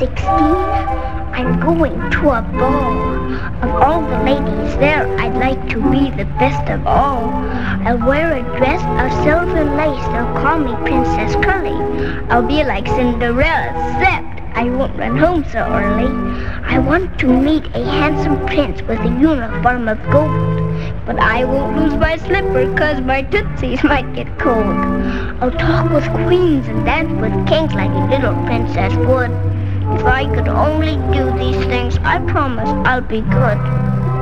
16, I'm going to a ball. Of all the ladies there, I'd like to be the best of all. I'll wear a dress of silver lace. They'll call me Princess Curly. I'll be like Cinderella, except I won't run home so early. I want to meet a handsome prince with a uniform of gold. But I won't lose my slipper, 'cause my tootsies might get cold. I'll talk with queens and dance with kings like a little princess would. If I could only do these things, I promise I'll be good.